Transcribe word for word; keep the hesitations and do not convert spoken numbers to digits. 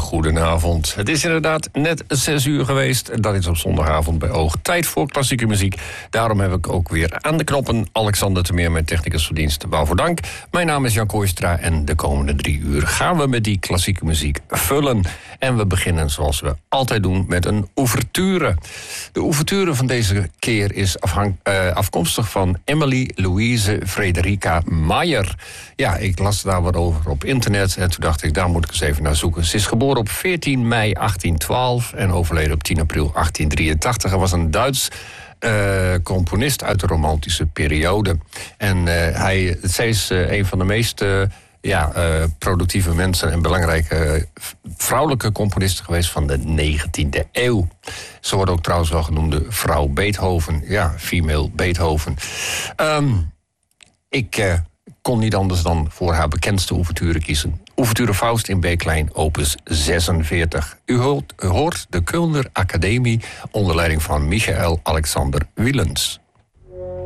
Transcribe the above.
goedenavond. Het is inderdaad net zes uur geweest. Dat is op zondagavond bij Oog. Tijd voor klassieke muziek. Daarom heb ik ook weer aan de knoppen Alexander Termeer, mijn technicus van dienst. Waarvoor dank. Mijn naam is Jan Kooistra en de komende drie uur gaan we met die klassieke muziek vullen. En we beginnen zoals we altijd doen met een ouverture. De ouverture van deze keer is afhang- uh, afkomstig van Emily Louise Frederica Mayer. Ja, ik las daar wat over op internet en toen dacht ik, daar moet ik eens even naar zoeken. Ze is geboren op veertien mei achttien twaalf en overleden op tien april achttien drieëntachtig. Hij was een Duits uh, componist uit de romantische periode. En uh, hij, zij is uh, een van de meest uh, ja, uh, productieve mensen en belangrijke uh, vrouwelijke componisten geweest van de negentiende eeuw. Ze wordt ook trouwens wel genoemd de vrouw Beethoven. Ja, female Beethoven. Um, ik uh, kon niet anders dan voor haar bekendste ouverture kiezen. Ouverture Faust in B-klein, opus zesenveertig. U hoort, u hoort de Kölner Academie onder leiding van Michael Alexander Willens.